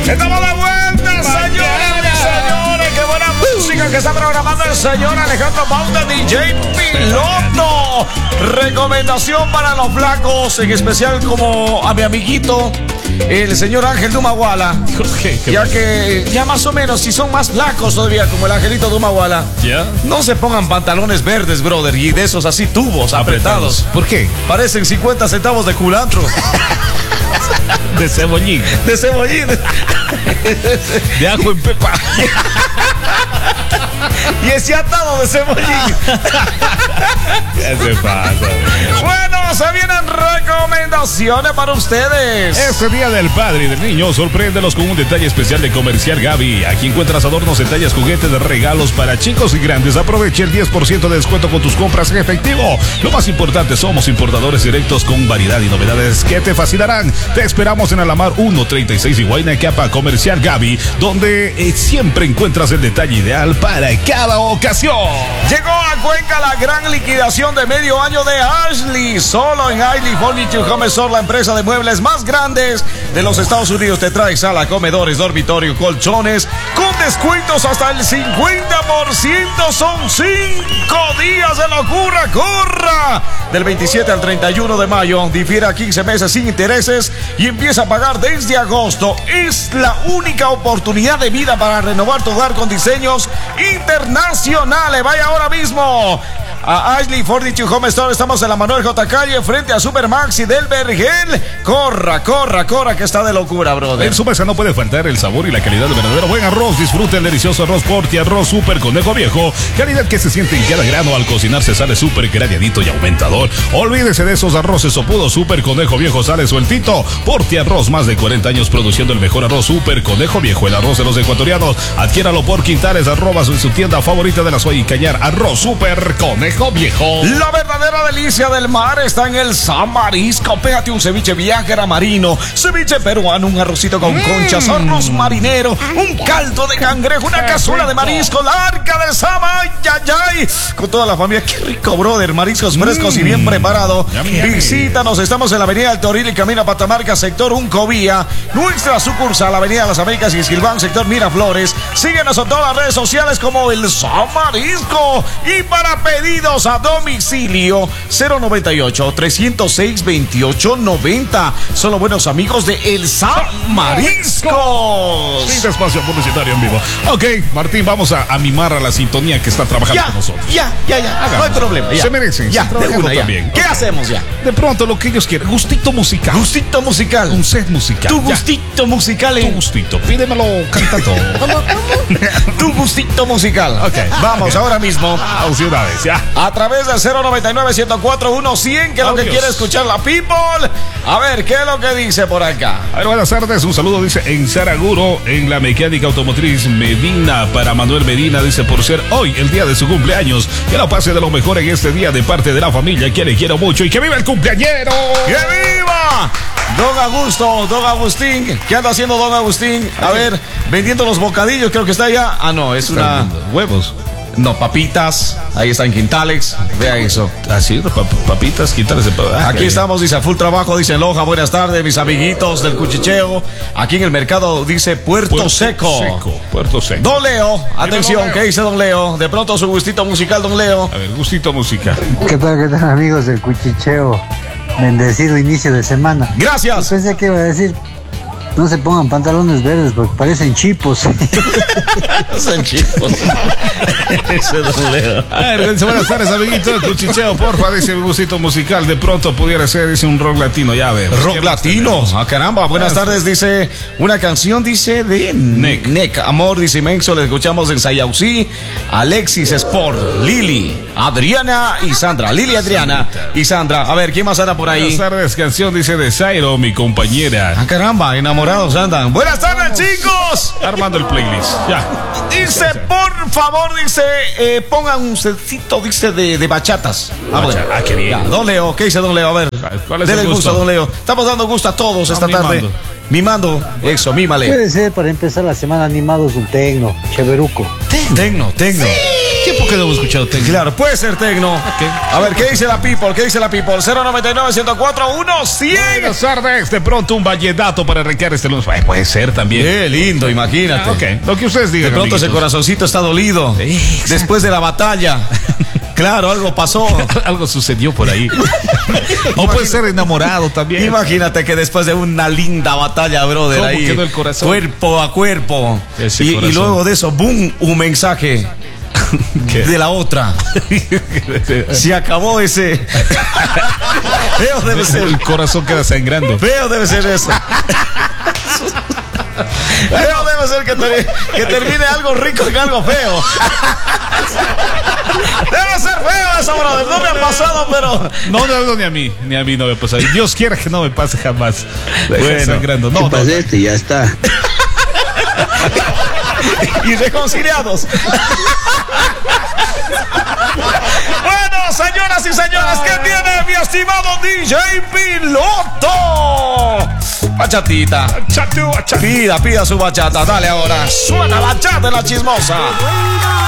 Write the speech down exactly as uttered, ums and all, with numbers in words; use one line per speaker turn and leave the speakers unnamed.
Estamos de vuelta, señores y señores. Qué buena música que está programando el señor Alejandro Bauta, D J Piloto. Recomendación para los flacos, en especial como a mi amiguito, el señor Ángel Dumaguala. Okay, ya bueno. Que ya más o menos, si son más flacos todavía, como el Angelito Dumaguala, yeah. No se pongan pantalones verdes, brother, y de esos así tubos apretados. apretados.
¿Por qué?
Parecen cincuenta centavos de culantro.
De cebollín.
De cebollín.
De ajo en pepa.
Y ese atado de cebollín.
¿Qué se pasa?
Bueno, se vienen recomendaciones para ustedes.
Este día del padre y del niño, sorpréndelos con un detalle especial de Comercial Gaby. Aquí encuentras adornos, detalles, juguetes, regalos para chicos y grandes. Aproveche el diez por ciento de descuento con tus compras en efectivo. Lo más importante, somos importadores directos con variedad y novedades que te fascinarán. Te esperamos en Alamar ciento treinta y seis y Guaynacapa. Comercial Gaby, donde eh, siempre encuentras el detalle ideal para cada ocasión.
Llegó a Cuenca la gran liquidación de medio año de Ashley. Solo en Ashley Furniture Home Store, la empresa de muebles más grandes de los Estados Unidos, te trae sala, comedores, dormitorio, colchones con descuentos hasta el cincuenta por ciento. Son cinco días de locura. ¡Corra! Del veintisiete al treinta y uno de mayo. Difiere a quince meses sin intereses y empieza a pagar desde agosto. Es la única oportunidad de vida para renovar tu hogar con diseños internacionales. Vaya ahora mismo a Ashley Furniture Home Store. Estamos en la Manuel J. Calle, frente a Supermaxi del Vergel. Corra, corra, corra, que está de locura, brother.
En su mesa no puede faltar el sabor y la calidad del verdadero buen arroz. Disfrute el delicioso arroz Porti, arroz Super Conejo Viejo. Calidad que se siente en cada grano. Al cocinar se sale súper graneadito y aumentador. Olvídese de esos arroces sopudos. Super Conejo Viejo sale sueltito. Porti Arroz, más de cuarenta años produciendo el mejor arroz. Super Conejo Viejo, el arroz de los ecuatorianos. Adquiéralo por quintales, arrobas en su tienda favorita de la Soy y Cañar. Arroz Super Conejo Viejo.
La verdadera delicia del mar está en el San Marisco. Pégate un ceviche viajera marino, ceviche peruano, un arrocito con mm. conchas, arroz marinero, un caldo de cangrejo, una cazuela de marisco, la arca de Sama, ay, ay, ay, con toda la familia. Qué rico, brother. Mariscos frescos mm. y bien preparado. Visítanos, estamos en la avenida del Toril y camino a Patamarca, sector Uncovía. Nuestra sucursal, avenida Las Américas y Esquilván, sector Miraflores. Síguenos en todas las redes sociales como el San Marisco. Y para pedidos a domicilio, cero noventa y ocho, trescientos seis, veintiocho noventa. Son los buenos amigos de El San Marisco.
Sin espacio publicitario en vivo. Ok, Martín, vamos a, a mimar a la sintonía que está trabajando
ya,
con nosotros.
Ya, ya, ya. Hagamos. No hay problema. Ya.
Se merecen.
Ya, de una, ya.
También.
¿Qué okay. hacemos ya?
De pronto lo que ellos quieren. Gustito musical.
Gustito musical.
Un set musical.
Tu gustito ya. musical.
En... Tu gustito. Pídemelo cantando.
Tu gustito musical.
Ok.
Vamos ahora mismo.
A ciudades, ya.
A través del cero noventa y nueve, ciento cuatro, cien, que es lo que quiere escuchar la people. A ver, ¿qué es lo que dice por acá?
A ver, buenas tardes, un saludo, dice, en Saraguro, en la mecánica automotriz Medina, para Manuel Medina, dice, por ser hoy el día de su cumpleaños, que lo pase de lo mejor en este día de parte de la familia, que le quiero mucho y que viva el cumpleañero.
¡Que viva! Don Augusto, Don Agustín, ¿qué anda haciendo Don Agustín? A ver, vendiendo los bocadillos, creo que está allá. Ah, no, es una...
Huevos.
No, papitas, ahí están quintales, vea eso.
Así, ah, papitas, quintales de papitas.
Aquí estamos, dice, a full trabajo, dice Loja, buenas tardes, mis amiguitos del cuchicheo. Aquí en el mercado, dice Puerto, Puerto Seco.
Seco. Puerto Seco.
Don Leo, atención, Leo. ¿Qué dice Don Leo? De pronto su gustito musical, Don Leo.
A ver, gustito musical.
¿Qué tal, qué tal, amigos del cuchicheo? Bendecido inicio de semana.
Gracias.
Yo pensé que iba a decir, no se pongan pantalones verdes porque parecen chipos.
Son chipos. Ese Don Leo.
A ver, buenas tardes, amiguito del cuchicheo, porfa, dice un gustito musical. De pronto pudiera ser, dice, un rock latino, ya ver.
Rock latino. Ah, caramba, buenas tardes, dice, una canción, dice, de Neck. Neck, amor, dice Menso, le escuchamos en Sayausí, Alexis Sport, Lili, Adriana y Sandra. Lili, Adriana y Sandra. A ver, ¿quién más anda por ahí?
Buenas tardes, canción, dice, de Zairo, mi compañera.
Ah, caramba, enamorados andan. Buenas tardes, chicos.
Armando el playlist, ya.
Dice, por favor, dice, eh, pongan un setcito, dice, de, de bachatas. Ah, bueno.
Ah, qué bien.
Ya, Don Leo, ¿qué dice Don Leo? A ver,
¿cuál es
dele
el gusto?
gusto, Don Leo. Estamos dando gusto a todos
no,
esta tarde. Mimando, eso, mímale.
Puede ser para empezar la semana animados un tecno, cheveruco.
Tecno, tecno.
Sí. Nunca lo hemos escuchado tecno.
Claro, puede ser tecno.
Okay.
A ver, ¿qué dice la people? ¿Qué dice la people? cero noventa y nueve, ciento cuatro, uno cien.
Buenas tardes. De pronto un vallenato para arrancar este lunes. Ay, puede ser también.
Qué lindo, imagínate.
Ah, ok, lo que ustedes digan.
De pronto
amiguitos.
ese corazoncito está dolido.
Sí,
después de la batalla. Claro, algo pasó.
Algo sucedió por ahí. O puede ser enamorado también.
Imagínate que después de una linda batalla, brother,
¿Cómo
ahí,
quedó el corazón?
cuerpo a cuerpo.
Ese
Y,
corazón.
y luego de eso, boom, un mensaje
¿Qué?
de la otra. Se acabó ese. Feo debe ser.
El corazón queda sangrando.
Feo debe ser eso. Feo debe ser que, ter- que termine algo rico en algo feo. Debe ser feo eso, brother. No me ha pasado, pero.
No, no, no, ni a mí, ni a mí no me pasa. Y Dios quiera que no me pase jamás. Deja
Bueno,
sangrando. No,
¿Qué
no.
pasa este? Ya está.
Y reconciliados. Bueno, señoras y señores, ¿qué tiene mi estimado D J Piloto? Bachatita.
Chatú, chatú.
Pida, pida su bachata. Dale ahora. Suena bachata en la chismosa.